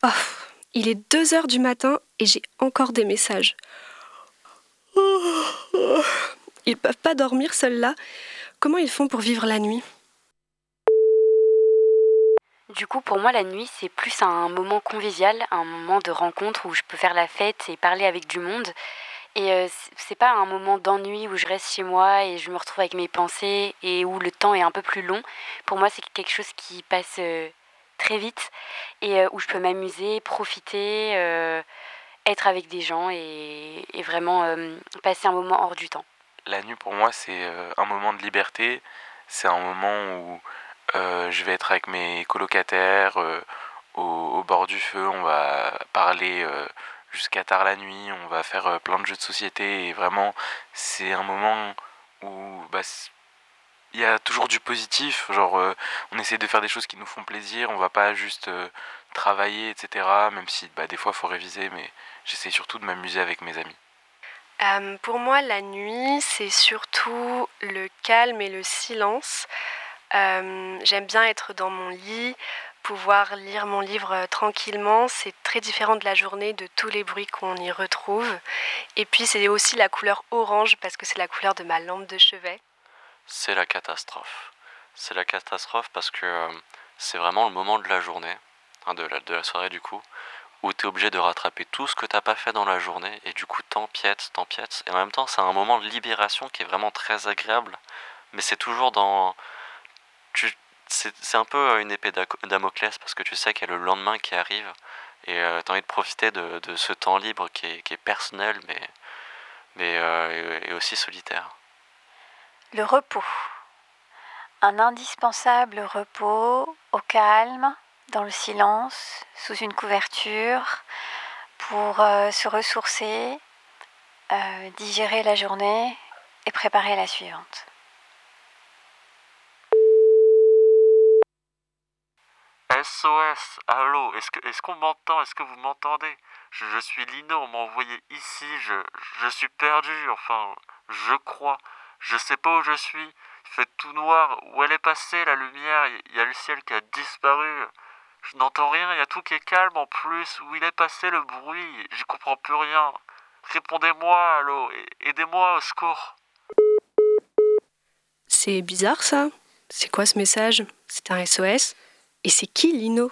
Oh, il est 2 heures du matin et j'ai encore des messages. Ils peuvent pas dormir seuls là. Comment ils font pour vivre la nuit? Du coup, pour moi, la nuit, c'est plus un moment convivial, un moment de rencontre où je peux faire la fête et parler avec du monde. Et c'est pas un moment d'ennui où je reste chez moi et je me retrouve avec mes pensées et où le temps est un peu plus long. Pour moi, c'est quelque chose qui passe très vite et où je peux m'amuser, profiter, être avec des gens et vraiment passer un moment hors du temps. La nuit pour moi c'est un moment de liberté, c'est un moment où je vais être avec mes colocataires au bord du feu, on va parler jusqu'à tard la nuit, on va faire plein de jeux de société et vraiment c'est un moment où il y a toujours du positif, genre on essaie de faire des choses qui nous font plaisir, on va pas juste travailler, etc. Même si des fois il faut réviser, mais j'essaie surtout de m'amuser avec mes amis. Pour moi, la nuit, c'est surtout le calme et le silence. J'aime bien être dans mon lit, pouvoir lire mon livre tranquillement. C'est très différent de la journée, de tous les bruits qu'on y retrouve. Et puis, c'est aussi la couleur orange parce que c'est la couleur de ma lampe de chevet. C'est la catastrophe. C'est la catastrophe parce que c'est vraiment le moment de la journée, de la soirée du coup, où tu es obligé de rattraper tout ce que t'as pas fait dans la journée et du coup t'empiètes. Et en même temps, c'est un moment de libération qui est vraiment très agréable, mais c'est toujours dans... c'est un peu une épée Damoclès parce que tu sais qu'il y a le lendemain qui arrive et t'as envie de profiter de ce temps libre qui est personnel mais et aussi solitaire. Le repos. Un indispensable repos au calme, dans le silence, sous une couverture, pour se ressourcer, digérer la journée et préparer la suivante. SOS, allô, est-ce qu'on m'entend? Est-ce que vous m'entendez? Je suis Lino, on m'a envoyé ici, je suis perdu, enfin, je crois. Je sais pas où je suis, il fait tout noir, où elle est passée la lumière, il y a le ciel qui a disparu. Je n'entends rien, il y a tout qui est calme en plus, où il est passé le bruit, j'y comprends plus rien. Répondez-moi, allô, aidez-moi au secours. C'est bizarre ça. C'est quoi ce message? C'est un SOS? Et c'est qui Lino?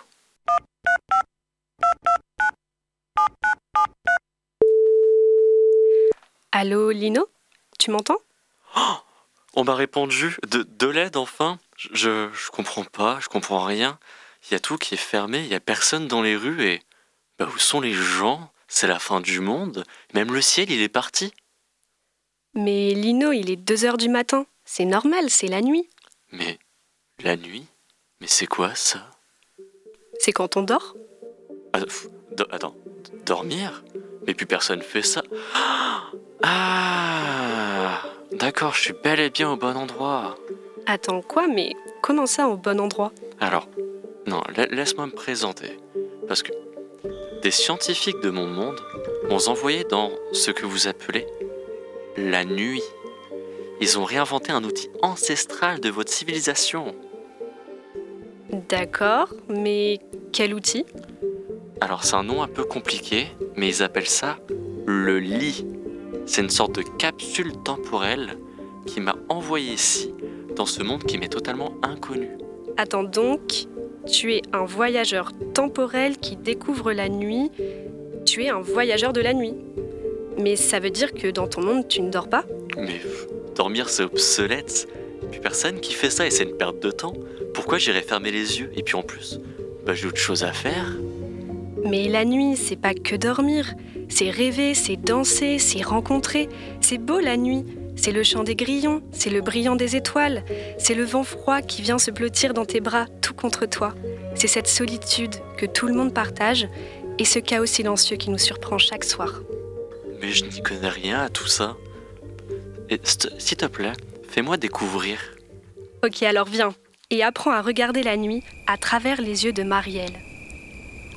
Allô Lino? Tu m'entends? Oh, on m'a répondu, de l'aide enfin. Je comprends pas, je comprends rien. Il y a tout qui est fermé, il y a personne dans les rues et... où sont les gens? C'est la fin du monde. Même le ciel, il est parti. Mais Lino, il est 2 heures du matin. C'est normal, c'est la nuit. Mais la nuit? Mais c'est quoi ça? C'est quand on dort? Attends, dormir? Mais plus personne fait ça. Ah, d'accord, je suis bel et bien au bon endroit. Attends, quoi? Mais comment ça, au bon endroit? Alors, non, laisse-moi me présenter. Parce que des scientifiques de mon monde m'ont envoyé dans ce que vous appelez la nuit. Ils ont réinventé un outil ancestral de votre civilisation. D'accord, mais quel outil? Alors c'est un nom un peu compliqué, mais ils appellent ça le lit. C'est une sorte de capsule temporelle qui m'a envoyé ici, dans ce monde qui m'est totalement inconnu. Attends donc, tu es un voyageur temporel qui découvre la nuit. Tu es un voyageur de la nuit. Mais ça veut dire que dans ton monde, tu ne dors pas? Mais dormir c'est obsolète. Plus personne qui fait ça et c'est une perte de temps. Pourquoi j'irais fermer les yeux? Et puis en plus, j'ai autre chose à faire. Mais la nuit, c'est pas que dormir. C'est rêver, c'est danser, c'est rencontrer. C'est beau la nuit. C'est le chant des grillons, c'est le brillant des étoiles. C'est le vent froid qui vient se blottir dans tes bras, tout contre toi. C'est cette solitude que tout le monde partage et ce chaos silencieux qui nous surprend chaque soir. Mais je n'y connais rien à tout ça. Et s'il te plaît, fais-moi découvrir. Ok, alors viens et apprends à regarder la nuit à travers les yeux de Marielle.